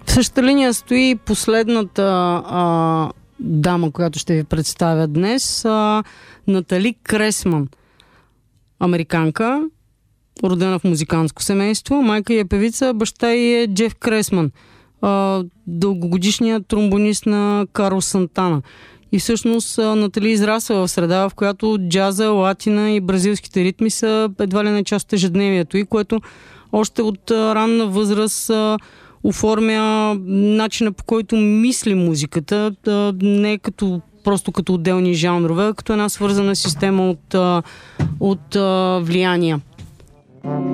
В същата линия стои последната дама, която ще ви представя днес, Натали Кресман. Американка, родена в музикантско семейство. Майка ѝ е певица, баща ѝ е Джеф Кресман, дългогодишният тромбонист на Карлос Сантана. И всъщност Натали израсва в среда, в която джаза, латина и бразилските ритми са едва ли не част от ежедневието и което още от ранна възраст оформя начина, по който мисли музиката, не просто като отделни жанрове, а като една свързана система от влияния.